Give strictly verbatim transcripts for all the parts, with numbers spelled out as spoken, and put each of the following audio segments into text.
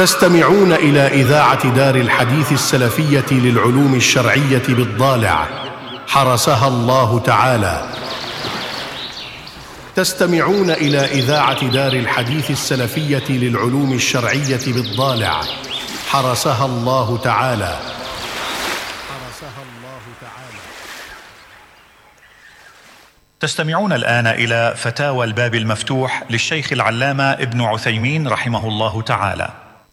تستمعون إلى إذاعة دار الحديث السلفية للعلوم الشرعية بالضالع حرسها الله تعالى. تستمعون إلى إذاعة دار الحديث السلفية للعلوم الشرعية بالضالع حرسها الله تعالى. حرسها الله تعالى. تستمعون الآن إلى فتاوى الباب المفتوح للشيخ العلامة ابن عثيمين رحمه الله تعالى.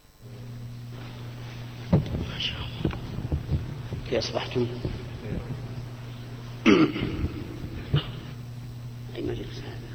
كيف أصبحتم؟ أي مجلس هذا؟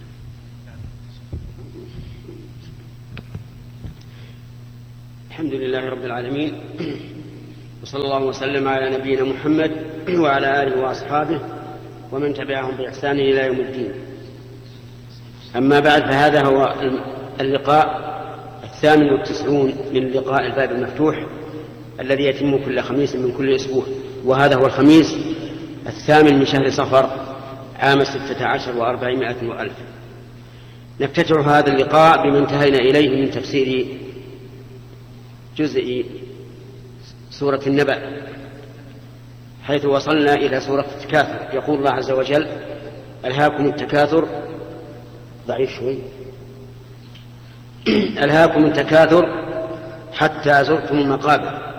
الحمد لله رب العالمين، وصلى الله وسلم على نبينا محمد وعلى آله وأصحابه ومن تبعهم بإحسان إلى يوم الدين. أما بعد، فهذا هو اللقاء الثامن والتسعون من لقاء الباب المفتوح الذي يتم كل خميس من كل أسبوع، وهذا هو الخميس الثامن من شهر صفر عام ستة عشر وأربعمائة وألف. نفتتح هذا اللقاء بما انتهينا إليه من تفسير جزء سورة النبأ، حيث وصلنا إلى سورة التكاثر. يقول الله عز وجل: ألهاكم التكاثر. ضعيف شوي. ألهاكم التكاثر حتى زرتم المقابر.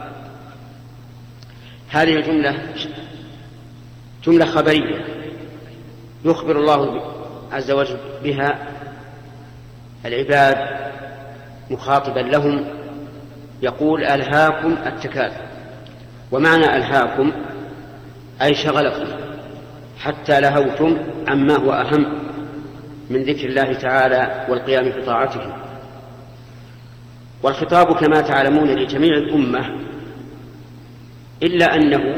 هذه الجملة جملة خبرية يخبر الله عز وجل بها العباد مخاطبا لهم، يقول: ألهاكم التكاثر. ومعنى ألهاكم أي شغلكم حتى لهوتم عما هو أهم من ذكر الله تعالى والقيام بطاعته. والخطاب كما تعلمون لجميع الأمة، إلا أنه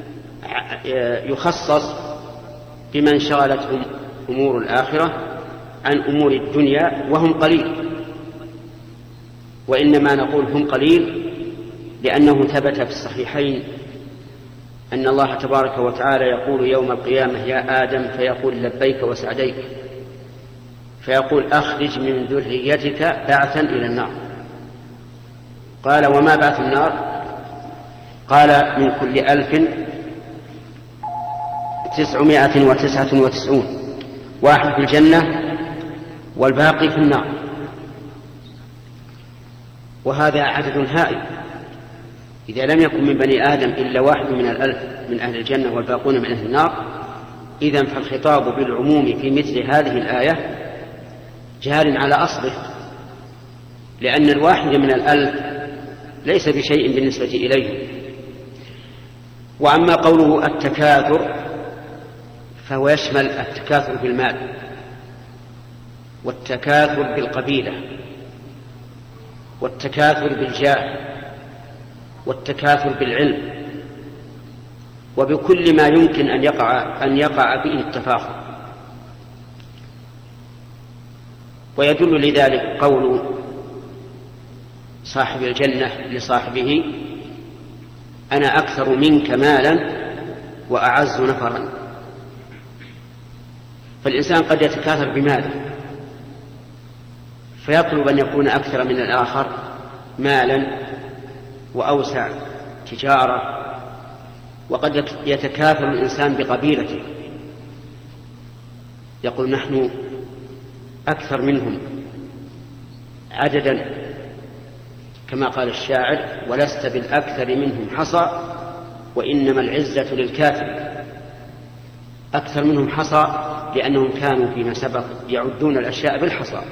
يخصص بمن شغلتهم أمور الآخرة عن أمور الدنيا وهم قليل. وإنما نقول هم قليل لأنه ثبت في الصحيحين أن الله تبارك وتعالى يقول يوم القيامة: يا آدم، فيقول: لبيك وسعديك، فيقول: أخرج من ذريتك بعثا إلى النار. قال: وما بعث النار؟ قال: من كل ألف تسعمائة وتسعة وتسعون، واحد في الجنة والباقي في النار. وهذا عدد هائل. إذا لم يكن من بني آدم إلا واحد من الألف من أهل الجنة والباقون من أهل النار، إذن فالخطاب بالعموم في مثل هذه الآية جار على أصله، لأن الواحد من الألف ليس بشيء بالنسبة إليه. وأما قوله التكاثر فهو يشمل التكاثر بالمال، والتكاثر بالقبيلة، والتكاثر بالجاه، والتكاثر بالعلم، وبكل ما يمكن أن يقع أن يقع به التفاخر. ويدل لذلك قول صاحب الجنة لصاحبه: أنا أكثر منك مالا وأعز نفرا. فالإنسان قد يتكاثر بماله فيطلب أن يكون أكثر من الآخر مالا وأوسع تجارة، وقد يتكاثر الإنسان بقبيلته، يقول: نحن أكثر منهم عددا، كما قال الشاعر: ولست بالأكثر منهم حصى وإنما العزة للكافر. أكثر منهم حصى لأنهم كانوا فيما سبق يعدون الأشياء بالحصى.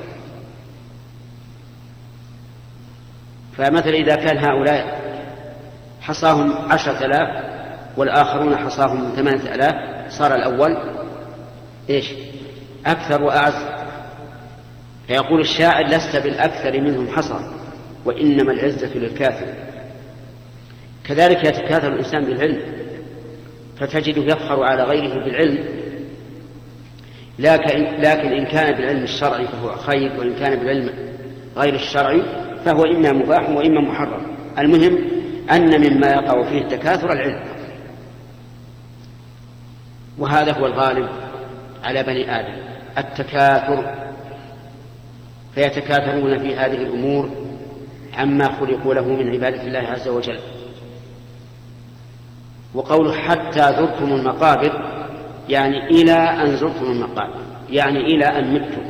فمثلا إذا كان هؤلاء حصاهم عشرة آلاف والآخرون حصاهم ثمانية آلاف، صار الأول إيش؟ أكثر وأعز. فيقول الشاعر: لست بالأكثر منهم حصى وإنما العزة للكافر. كذلك يتكاثر الإنسان بالعلم، فتجده يفخر على غيره بالعلم، لكن, لكن إن كان بالعلم الشرعي فهو خير، وإن كان بالعلم غير الشرعي فهو إما مباح وإما محرم. المهم أن مما يقع فيه التكاثر العلم، وهذا هو الغالب على بني آدم، التكاثر. فيتكاثرون في هذه الأمور عما خلقوا له من عبادة الله عز وجل. وقوله حتى زرتم المقابر يعني إلى أن زرتم المقابر، يعني إلى أن متم.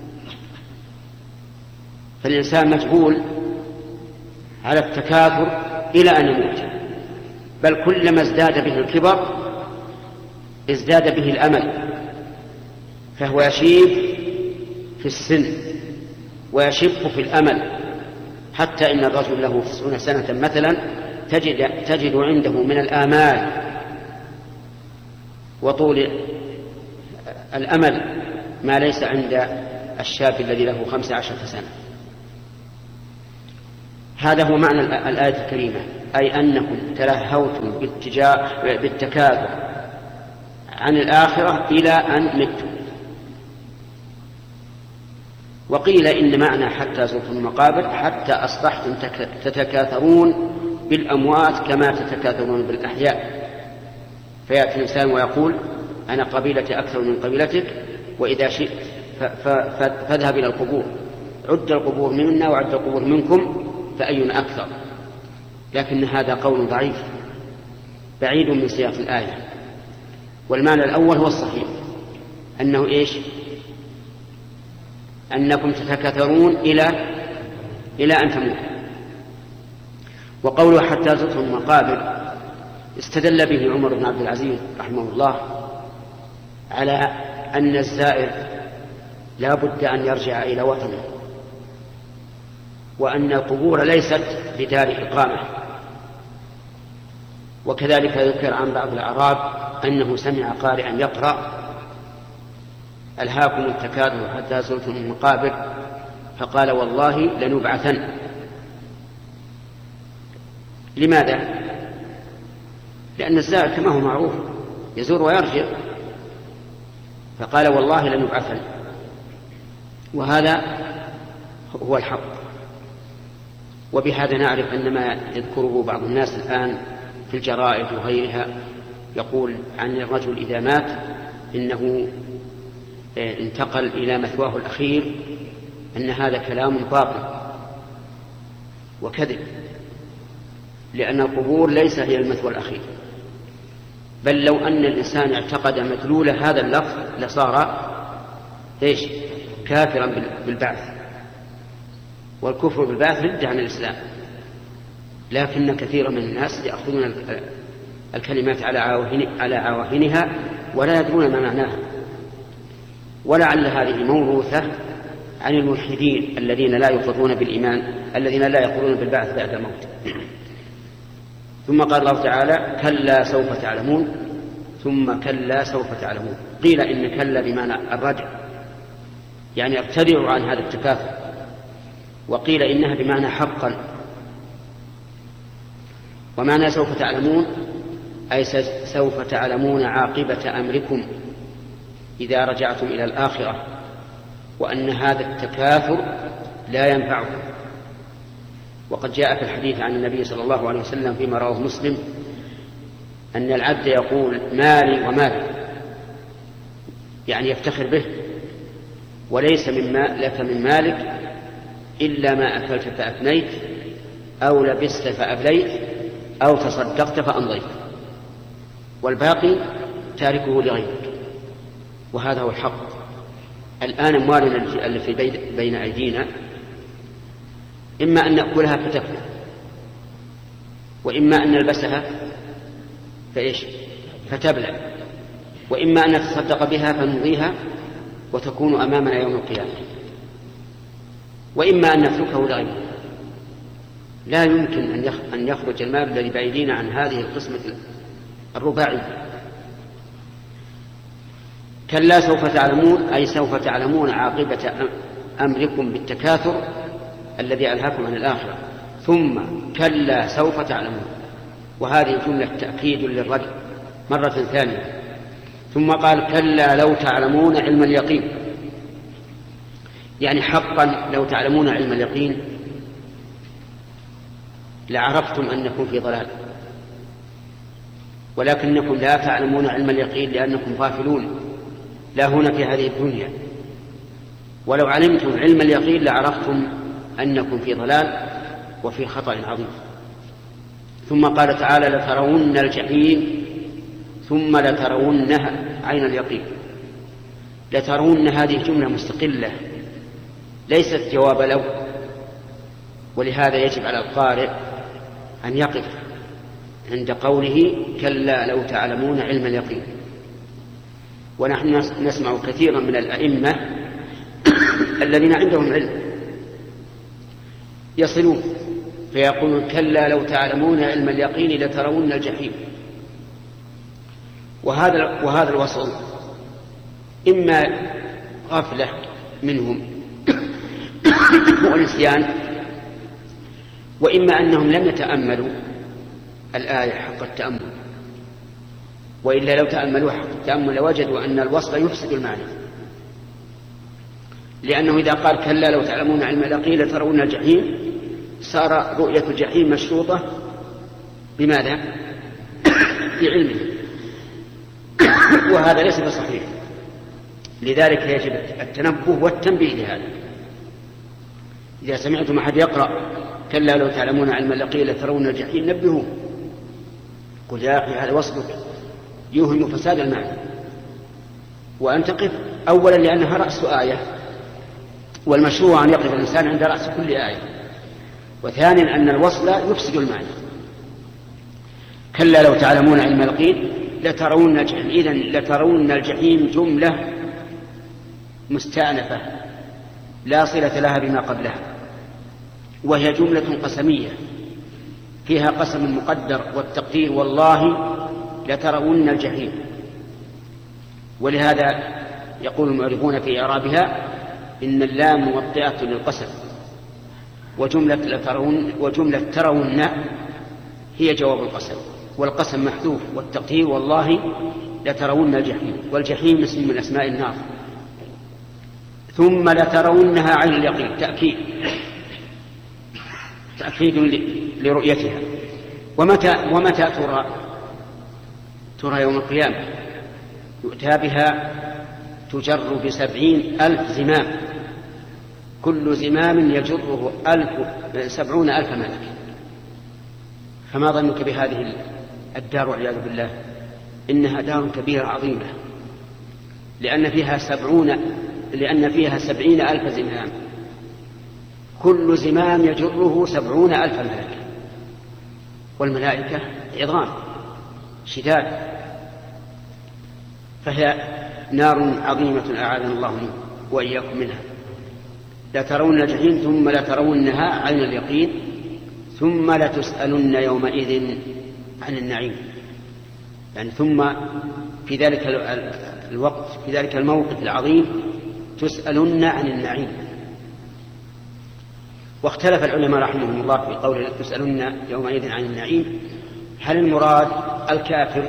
فالإنسان مجبول على التكاثر إلى أن يموت، بل كلما ازداد به الكبر ازداد به الأمل، فهو يشيب في السن ويشب في الأمل، حتى إن الرجل له تسعون سنة مثلا تجد, تجد عنده من الآمال وطول الأمل ما ليس عند الشاب الذي له خمس عشرة سنة. هذا هو معنى الآية الكريمة، أي أنكم تلهوتم بالتكاثر عن الآخرة إلى أن متم. وقيل إن معنى حتى زرتم المقابر حتى أصبحتم تتكاثرون بالأموات كما تتكاثرون بالأحياء، فيأتي الإنسان ويقول أنا قبيلتي أكثر من قبيلتك، وإذا شئت فاذهب إلى القبور، عد القبور منا وعد القبور منكم فأينا أكثر. لكن هذا قول ضعيف بعيد من سياق الآية. والمعنى الأول هو الصحيح، أنه إيش؟ أنكم تتكاثرون إلى إلى أن تموتوا. وقوله حتى زرتم المقابر استدل به عمر بن عبد العزيز رحمه الله على أن الزائر لا بد أن يرجع إلى وطنه، وأن القبور ليست بدار إقامة. وكذلك ذكر عن بعض الأعراب أنه سمع قارئا يقرأ ألهاكم التكاثر حتى زرتم المقابر فقال والله لنبعثن. لماذا؟ لأن الزائر كما هو معروف يزور ويرجع، فقال والله لنبعثن، وهذا هو الحق. وبهذا نعرف أن ما يذكره بعض الناس الآن في الجرائد وغيرها يقول عن الرجل إذا مات إنه انتقل إلى مثواه الأخير، أن هذا كلام باطل وكذب، لأن القبور ليس هي المثوى الأخير، بل لو أن الإنسان اعتقد مدلول هذا اللفظ لصار إيش؟ كافرا بالبعث، والكفر بالبعث ردة عن الإسلام. لكن كثيرا من الناس يأخذون الكلمات على عواهنها ولا يدرون ما معناها، ولعل هذه موروثة عن الملحدين الذين لا يقرون بالإيمان، الذين لا يقولون بالبعث بعد الموت. ثم قال الله تعالى كلا سوف تعلمون، ثم كلا سوف تعلمون. قيل إن كلا بمعنى الرجع، يعني ابتدعوا عن هذا التكاثر، وقيل إنها بمعنى حقا. ومعنى سوف تعلمون أي سوف تعلمون عاقبة أمركم إذا رجعتم إلى الآخرة، وأن هذا التكاثر لا ينفعكم. وقد جاء في الحديث عن النبي صلى الله عليه وسلم فيما رواه مسلم أن العبد يقول مالي ومالي، يعني يفتخر به، وليس مما لك من مالك إلا ما أكلت فأفنيت أو لبست فأبليت أو تصدقت فأمضيت، والباقي تاركه لغيرك. وهذا هو الحق. الآن أموالنا التي بين أيدينا إما أن نأكلها فتفنى، وإما أن نلبسها فإيش فتبلى، وإما أن نتصدق بها فنمضيها وتكون أمامنا يوم القيامة، وإما أن نتركه لغيره. لا يمكن أن يخرج المال الذي بأيدينا عن هذه القسمة الرباعية. كلا سوف تعلمون أي سوف تعلمون عاقبة أمركم بالتكاثر الذي ألهاكم عن الآخرة. ثم كلا سوف تعلمون، وهذه جملة تأكيد للرجل مرة ثانية. ثم قال كلا لو تعلمون علم اليقين، يعني حقا لو تعلمون علم اليقين لعرفتم أنكم في ضلال، ولكنكم لا تعلمون علم اليقين لأنكم غافلون لا هنا في هذه الدنيا. ولو علمتم علم اليقين لعرفتم أنكم في ضلال وفي خطأ عظيم. ثم قال تعالى لترون الجحيم ثم لترونها عين اليقين. لترون هذه جملة مستقلة ليست جواب لو، ولهذا يجب على القارئ أن يقف عند قوله كلا لو تعلمون علم اليقين. ونحن نسمع كثيرا من الأئمة الذين عندهم علم يصلون فيقولون كلا لو تعلمون علم اليقين لترون الجحيم. وهذا وهذا الوصل إما غفلة منهم ونسيان، وإما أنهم لم يتأملوا الآية حق التأمل، وإلا لو تأملوا حق التأمل لوجدوا أن الوصل يفسد المعنى، لأنه إذا قال كلا لو تعلمون علم اليقين لترون الجحيم صار رؤية الجحيم مشروطة بماذا؟ بعلمه، وهذا ليس بصحيح. لذلك يجب التنبه والتنبيه لهذا. إذا سمعتم أحد يقرأ كلا لو تعلمون علم اليقين لترون الجحيم نبهوه، قل يا أخي هذا وصلك يوهم فساد المعنى. وأن تقف أولا لأنها رأس آية، والمشروع أن يقف الإنسان عند رأس كل آية. وثانيا أن الوصل يفسد المعنى. كلا لو تعلمون علم اليقين لترون الجحيم، إذن لترون الجحيم جملة مستأنفة لا صلة لها بما قبلها، وهي جملة قسمية فيها قسم مقدر والتقدير والله لترون الجحيم. ولهذا يقول المعرفون في إعرابها إن اللام موطئة للقسم، وجملة لترون وجملة ترون هي جواب القسم، والقسم محذوف، والتقدير والله لترون الجحيم، والجحيم اسم من أسماء النار. ثم لترونها عين اليقين تأكيد تأكيد لرؤيتها. ومتى ومتى ترى؟ ترى يوم القيامة، يؤتى بها تجر بسبعين ألف زمام، كل زمام يجره ألف سبعون ألف ملك. فما ظنك بهذه الدار والعياذ بالله؟ إنها دار كبيرة عظيمة، لأن فيها سبعون لأن فيها سبعين ألف زمام، كل زمام يجره سبعون ألف ملك، والملائكة عظام شداد. فهي نار عظيمة أعاذنا الله منها وإياكم منها. لترون الجحيم ثم لترونها عين اليقين ثم لتسألن يومئذ عن النعيم. يعني ثم في ذلك الوقت في ذلك الموقف العظيم تسألن عن النعيم. واختلف العلماء رحمهم الله في قوله تسألن يومئذ عن النعيم، هل المراد الكافر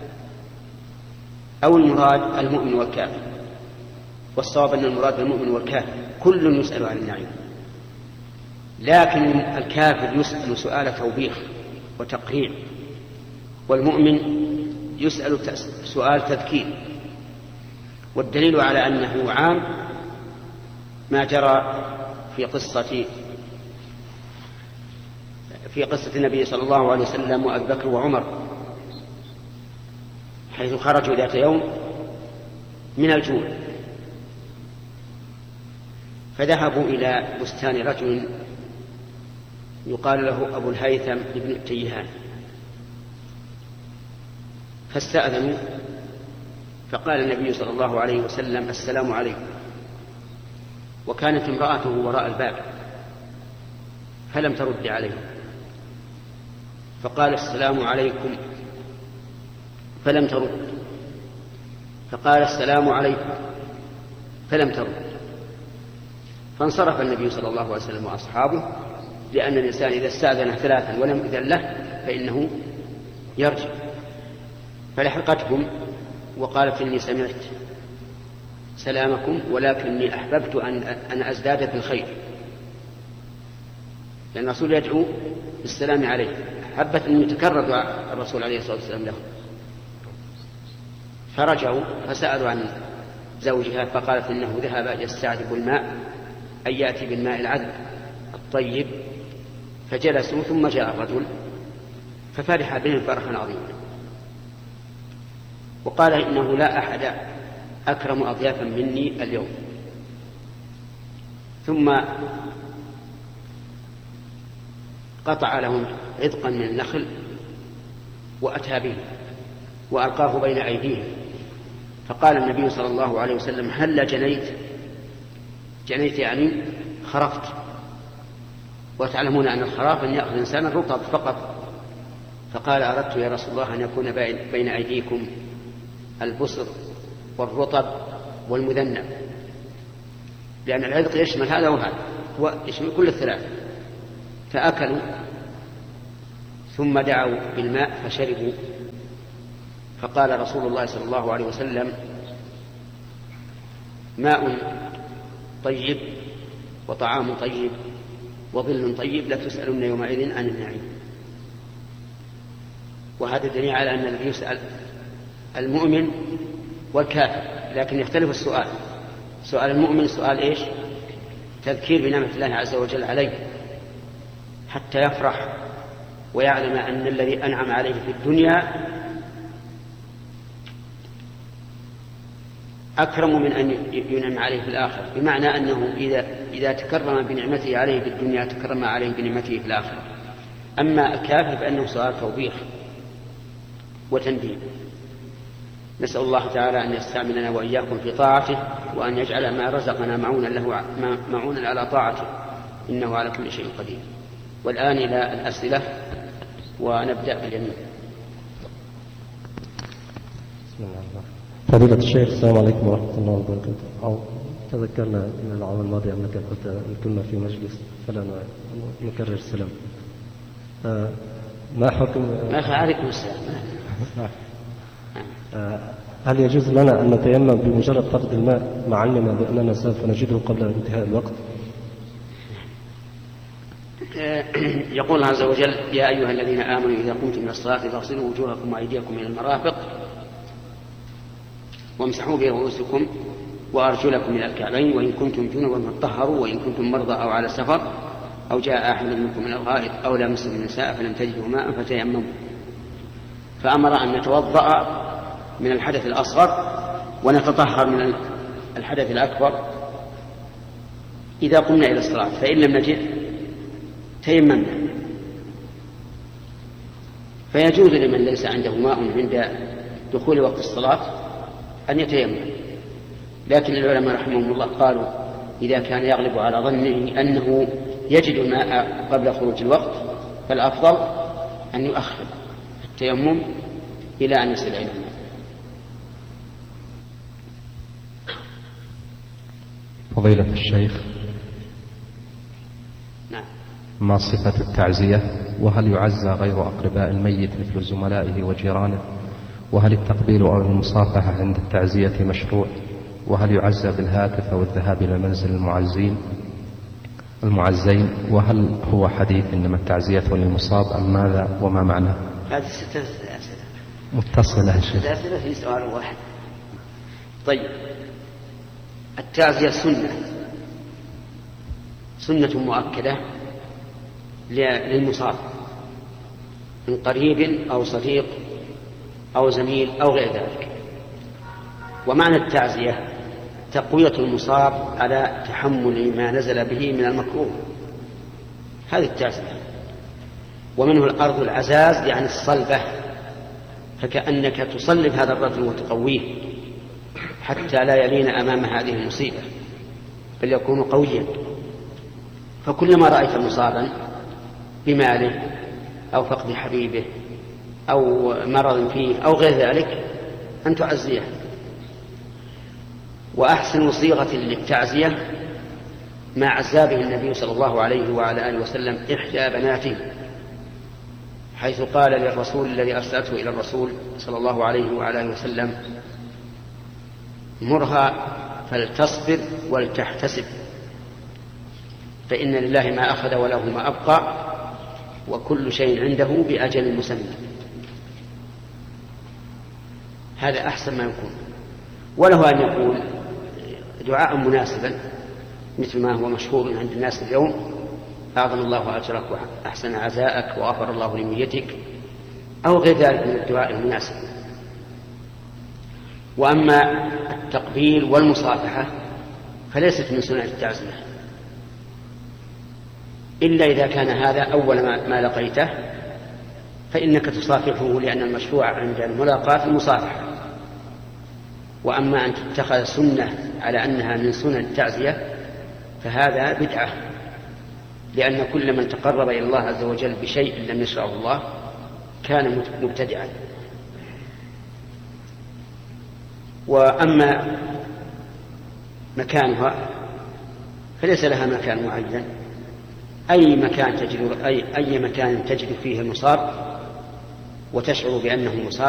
أو المراد المؤمن والكافر؟ والصواب أن المراد المؤمن والكافر كل يسأل عن النعيم، لكن الكافر يسأل سؤال توبيخ وتقريع، والمؤمن يسأل سؤال تذكير. والدليل على أنه عام ما جرى في قصة في قصة النبي صلى الله عليه وسلم وأبي بكر وعمر، حيث خرجوا ذات يوم من الجوع فذهبوا إلى بستان رجل يقال له أبو الهيثم بن التيهان، فاستأذنوا، فقال النبي صلى الله عليه وسلم السلام عليكم، وكانت امرأته وراء الباب فلم ترد عليه، فقال السلام عليكم فلم ترد، فقال السلام عليكم فلم ترد، فانصرف النبي صلى الله عليه وسلم وأصحابه، لأن الإنسان إذا استأذن ثلاثا ولم يأذن له فإنه يرجع. فلحقتهم وقالت إني سمعت سلامكم ولكني أحببت أن أن أزداد في الخير، لأن الرسول يدعو بالسلام عليه، حبت أن يتكرر دعاء الرسول عليه الصلاة والسلام له. فرجعوا فسألوا عن زوجها فقالت إنه ذهب يستعذب الماء، أي يأتي بالماء العذب الطيب فجلسوا ثم جاء الرجل ففرح بهم فرحا عظيما وقال إنه لا أحد أكرم أضيافا مني اليوم. ثم قطع لهم عذقا من النخل وأتى به وألقاه بين أيديهم، فقال النبي صلى الله عليه وسلم: هل جنيت؟ جنيت يعني خرفت، وتعلمون أن الخراف أن يأخذ إنسان الرطب فقط. فقال: أردت يا رسول الله أن يكون بين أيديكم البصر والرطب والمذنب، لأن العذق يشمل هذا وهذا، هو يشمل كل الثلاثة. فأكلوا ثم دعوا بالماء فشربوا. فقال رسول الله صلى الله عليه وسلم: ماء طيب وطعام طيب وظل طيب لا تسألون يومئذ عن النعيم. وهذا دليل على أن الذي يسأل المؤمن والكافر، لكن يختلف السؤال. سؤال المؤمن سؤال إيش؟ تذكير بنعمة الله عز وجل عليه حتى يفرح ويعلم أن الذي أنعم عليه في الدنيا أكرم من أن ينعم عليه في الآخرة، بمعنى أنه إذا, إذا تكرم بنعمته عليه في الدنيا تكرم عليه بنعمته في الآخرة. أما الكافر فإنه سؤال توبيخ وتنبيه. نسأل الله تعالى أن يستعملنا وإياكم في طاعته، وأن يجعل ما رزقنا معونا له معونا على طاعته، إنه على كل شيء قدير. والآن إلى الأسئلة، ونبدأ باليمين. بسم الله الرحمن الرحيم. فضيلة الشيخ، السلام عليكم ورحمة الله وبركاته. أو تذكرنا من العام الماضي أنك قلت الكلمة في مجلس فلا نكرر السلام. آه ما حكم ما عليكم السلام. آه هل يجوز لنا أن نتيمم بمجرد فقد الماء مع علمنا بأننا سوف نجده قبل انتهاء الوقت؟ يقول الله عز وجل: يا أيها الذين آمنوا إذا قمتم إلى الصلاة فاغسلوا وجوهكم وأيديكم إلى المرافق وامسحوا برؤوسكم وأرجلكم إلى الكعبين وإن كنتم جنبا فطهروا وإن كنتم مرضى أو على سفر أو جاء أحد منكم من الغائط أو لامستم النساء فلم تجدوا ماء فتيمموا. فأمر أن نتوضأ من الحدث الأصغر ونتطهر من الحدث الأكبر إذا قمنا إلى الصلاة، فإن لم نجد تيممنا. فيجوز لمن ليس عنده ماء عند دخول وقت الصلاة أن يتيمم، لكن العلماء رحمهم الله قالوا إذا كان يغلب على ظنه أنه يجد الماء قبل خروج الوقت فالأفضل أن يؤخر التيمم إلى أن يصل إلى الماء. فضيلة الشيخ، نعم. ما صفة التعزية؟ وهل يعزى غير أقرباء الميت مثل زملائه وجيرانه؟ وهل التقبيل أو المصافحة عند التعزية مشروع؟ وهل يعزى بالهاتف أو الذهاب إلى منزل المعزين المعزين؟ وهل هو حديث إنما التعزية للمصاب أم ماذا وما معناه؟ هذه ستة أسئلة متصلة الشيخ. أسئلة في سؤال واحد. طيب، التعزية سنة سنة مؤكدة للمصاب من قريب أو صديق أو زميل أو غير ذلك. ومعنى التعزية تقوية المصاب على تحمل ما نزل به من المكروه، هذه التعزية. ومنه الأرض العزاز يعني الصلبة، فكأنك تصلب هذا الرجل وتقويه حتى لا يلين أمام هذه المصيبة بل يكون قويا. فكلما رأيت مصابا بماله أو فقد حبيبه أو مرض فيه أو غير ذلك أن تعزيه. وأحسن صيغة للتعزية ما عزى به النبي صلى الله عليه وعلى آله وسلم إحدى بناته، حيث قال للرسول الذي أرسلته إلى الرسول صلى الله عليه وعلى آله وسلم: مرها فلتصبر ولتحتسب، فإن لله ما أخذ وله ما أبقى وكل شيء عنده بأجل مسمى. هذا أحسن ما يكون. وله أن يقول دعاء مناسبا مثل ما هو مشهور عند الناس اليوم: أعظم الله أجرك وأحسن عزاءك وغفر الله لنيتك أو غير ذلك من الدعاء المناسب. وأما التقبيل والمصافحة فليست من سنة التعزية إلا إذا كان هذا أول ما لقيته فإنك تصافحه، لأن المشروع عند الملاقاة المصافحة. وأما أن تتخذ سنة على أنها من سنن التعزية فهذا بدعة، لأن كل من تقرب إلى الله عز وجل بشيء لم يشرعه الله كان مبتدعا. وأما مكانها فليس لها مكان معين، أي مكان تجد أي, أي مكان تجد فيه المصاب وتشعر بأنه مصاب